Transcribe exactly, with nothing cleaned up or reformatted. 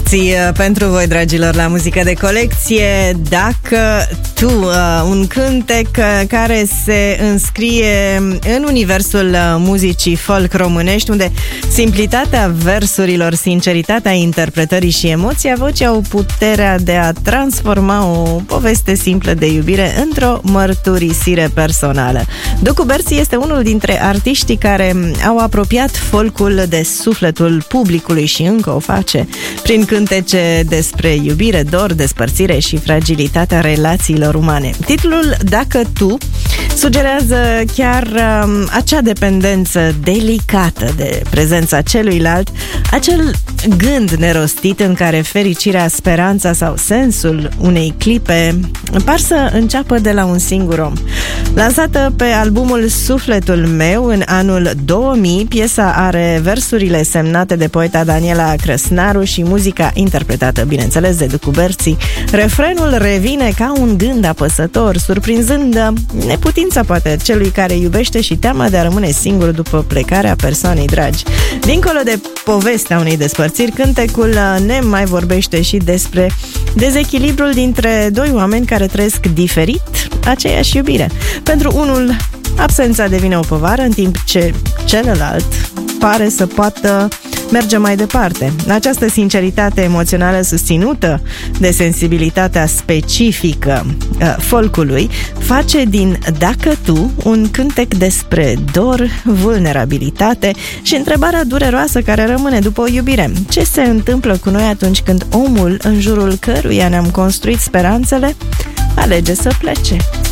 Colecții pentru voi, dragilor, la Muzică de Colecție. Dacă tu, un cântec care se înscrie în universul muzicii folk românești, unde simplitatea versurilor, sinceritatea interpretării și emoția vocii au puterea de a transforma o poveste simplă de iubire într-o mărturisire personală. Docu Berți este unul dintre artiștii care au apropiat folcul de sufletul publicului și încă o face prin cântece despre iubire, dor, despărțire și fragilitatea relațiilor umane. Titlul Dacă tu sugerează chiar um, acea dependență delicată de prezența celuilalt, acel gând nerostit în care fericirea, speranța sau sensul unei clipe par să înceapă de la un singur om. Lansată pe albumul Sufletul meu în anul două mii, piesa are versurile semnate de poeta Daniela Crăsnaru și muzica interpretată, bineînțeles, de Docu Berți. Refrenul revine ca un gând apăsător, surprinzând neputința, poate, celui care iubește și teama de a rămâne singur după plecarea persoanei dragi. Dincolo de povestea unei despărțiri, cântecul ne mai vorbește și despre dezechilibrul dintre doi oameni care trăiesc diferit aceeași iubire. Pentru unul, absența devine o povară, în timp ce celălalt pare să poată merge mai departe. Această sinceritate emoțională susținută de sensibilitatea specifică uh, folcului face din Dacă tu un cântec despre dor, vulnerabilitate și întrebarea dureroasă care rămâne după o iubire. Ce se întâmplă cu noi atunci când omul în jurul căruia ne-am construit speranțele alege să plece?